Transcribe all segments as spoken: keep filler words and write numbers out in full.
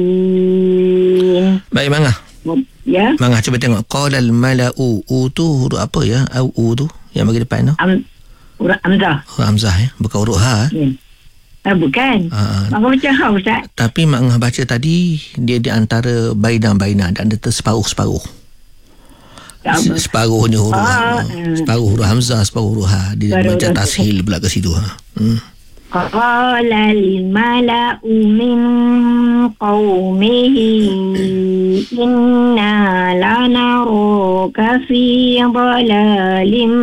Baik, Mangah. Ya. Mangah cuba tengok. Qalal mala'u. U tu huruf apa ya? Au u tu yang bagi depan tu. Am, huruf Hamzah. Huruf Hamzah ya. Bukan huruf ha. Ya. Ah, bukan. Ha. Maka macam ha, Ustaz. Tapi Mangah baca tadi, dia di antara baina-baina dan ada separuh-separuh. Separuhnya huruf Ah, ha. Separuh huruf Hamzah, separuh huruf ha. Dia Baru macam dah tashil pula ke situ ha. Hmm. Qalal mala'u min qawmihi inna lanaraka fi dhalalim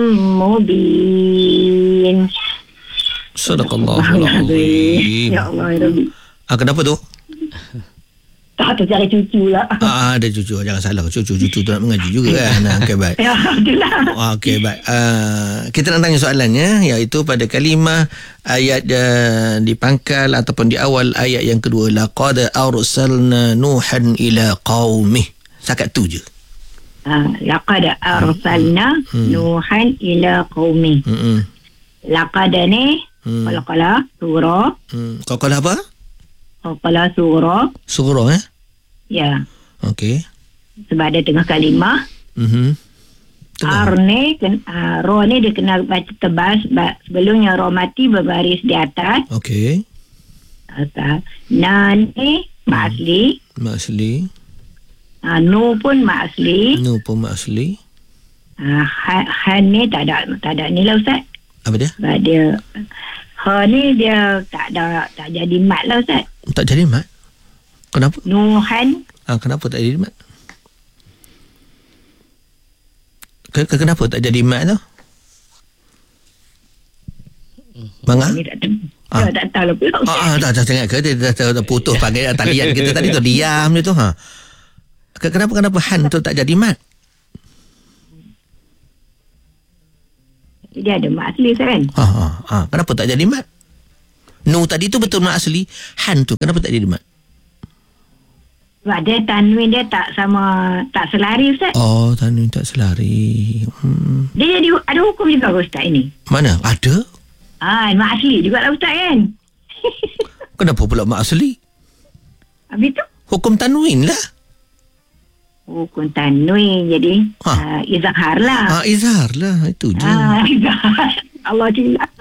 mubin. Sadaqallahul azim. Ya Allah, ya Rabbi. Ah, kenapa tu? Tak tu cara cucu lah. Ah, ada cucu. Jangan salah. Cucu-cucu tu nak mengaji juga kan. Ah, okey, baik. Ya, itulah. Okey, baik. Uh, kita nak tanya soalannya, iaitu pada kalimah ayat uh, di pangkal ataupun di awal ayat yang kedua. Laqad arsalna Nuhan ila qaumih. Sakat tu je. Ah, laqad arsalna Hmm. Nuhan ila qaumih. Hmm. Laqad ni Hmm. qala-qala surah. Hmm. Kau kau apa? Qala surah. Surah eh? Ya. Okey. Sebab ada tengah kalimah. Mhm. R ni, uh, Ra ni dia kena baca tebas. Sebelumnya Ra mati berbaris di atas. Okey. Atas. Na ni mak asli. Mak asli. Uh, nu pun mak asli. Nu pun mak asli. Uh, ha, Han ni tak ada, tak ada ni lah Ustaz. Apa dia? Sebab dia Ha ni dia tak ada, tak jadi mat lah Ustaz. Tak jadi mat? Kenapa? Nuhan. Ah, kenapa tak jadi mat? Kenapa tak jadi mat tu? Mangah? Ni tak tahu. Ah. Ya, tak tahu lah pula Ustaz. Ah, ah, tak, tak tengok ke? Dia dah, dah, dah putus panggil talian kita tadi tu. Diam dia tu. Ha. Kenapa, kenapa Han tu tak jadi mat? Dia ada mak asli Ustaz kan? Ha, ha, ha. Kenapa tak jadi mat? Nu tadi tu betul mat asli. Han tu kenapa tak jadi mat? Sebab dia tanwin dia tak sama, tak selari Ustaz. Oh, tanwin tak selari. Hmm. Dia jadi ada hukum juga Ustaz ini. Mana? Ada? Ah, mak asli jugalah Ustaz kan? Kenapa pula mak asli? Habis tu? Hukum tanwin lah. Hukum tanwin jadi Ha. uh, izhar lah. Ah, izhar lah. Itu je. Ah, izhar. Allah cila.